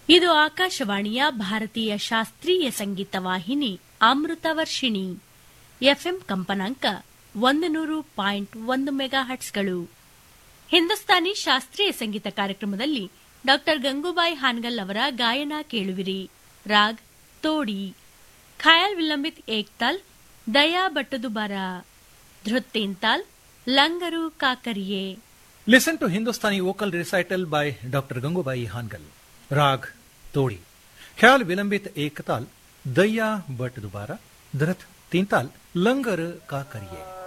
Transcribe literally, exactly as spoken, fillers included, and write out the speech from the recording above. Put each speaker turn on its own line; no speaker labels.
ಇದು ಆಕಾಶವಾಣಿಯ ಭಾರತೀಯ ಶಾಸ್ತ್ರೀಯ ಸಂಗೀತ ವಾಹಿನಿ ಅಮೃತ ವರ್ಷಿಣಿ. ಎಫ್ಎಂ ಕಂಪನಾಂಕ ಒಂದು ನೂರು ಪಾಯಿಂಟ್ ಒಂದು ಮೆಗಾ ಹಟ್ಸ್ಗಳು. ಹಿಂದೂಸ್ತಾನಿ ಶಾಸ್ತ್ರೀಯ ಸಂಗೀತ ಕಾರ್ಯಕ್ರಮದಲ್ಲಿ ಡಾಕ್ಟರ್ ಗಂಗೂಬಾಯಿ ಹಾನ್ಗಲ್ ಅವರ ಗಾಯನ ಕೇಳುವಿರಿ. ರಾಗ್ ತೋಡಿ, ಖಯಾಲ್ ವಿಲಂಬಿತ್ ಏಕ್ತಾಲ್, ದಯಾ ಬಟ್ಟದುಬಾರ, ಧೃತ್ತೇಂತಾಲ್, ಲಂಗರು ಕಾಕರಿಯೆ.
Listen to Hindustani vocal recital by Doctor Gangubai Hangal. Rag Todi. Khyal Vilambit Ektal, Daya But Dubara, Dhrat Tintal, Langar Ka Kariye.